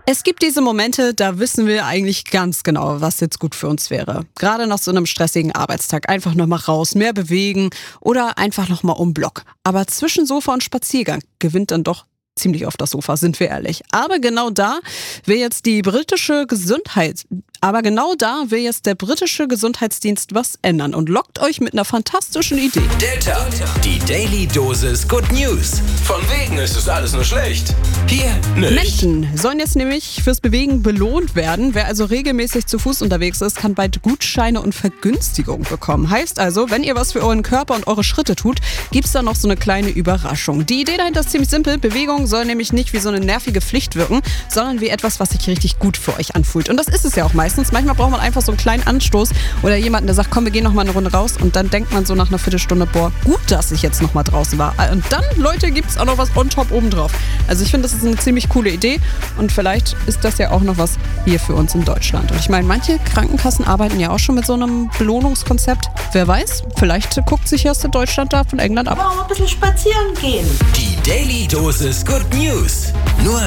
Es gibt diese Momente, da wissen wir eigentlich ganz genau, was jetzt gut für uns wäre. Gerade nach so einem stressigen Arbeitstag. Einfach nochmal raus, mehr bewegen oder einfach nochmal um Block. Aber zwischen Sofa und Spaziergang gewinnt dann doch ziemlich oft das Sofa, sind wir ehrlich. Aber genau da will jetzt der britische Gesundheitsdienst was ändern und lockt euch mit einer fantastischen Idee. Der Tag, die Daily Dosis Good News. Von wegen ist es alles nur schlecht. Hier nicht. Menschen sollen jetzt nämlich fürs Bewegen belohnt werden. Wer also regelmäßig zu Fuß unterwegs ist, kann bald Gutscheine und Vergünstigungen bekommen. Heißt also, wenn ihr was für euren Körper und eure Schritte tut, gibt's da noch so eine kleine Überraschung. Die Idee dahinter ist ziemlich simpel. Bewegung soll nämlich nicht wie so eine nervige Pflicht wirken, sondern wie etwas, was sich richtig gut für euch anfühlt. Und das ist es ja auch meistens. Manchmal braucht man einfach so einen kleinen Anstoß oder jemanden, der sagt, komm, wir gehen noch mal eine Runde raus. Und dann denkt man so nach einer Viertelstunde, boah, gut, dass ich jetzt noch mal draußen war. Und dann, Leute, gibt's auch noch was on top obendrauf. Also ich finde, das ist eine ziemlich coole Idee und vielleicht ist das ja auch noch was hier für uns in Deutschland. Und ich meine, manche Krankenkassen arbeiten ja auch schon mit so einem Belohnungskonzept. Wer weiß, vielleicht guckt sich erst in Deutschland da von England ab. Mal ein bisschen spazieren gehen. Die Daily Dosis Good News. Nur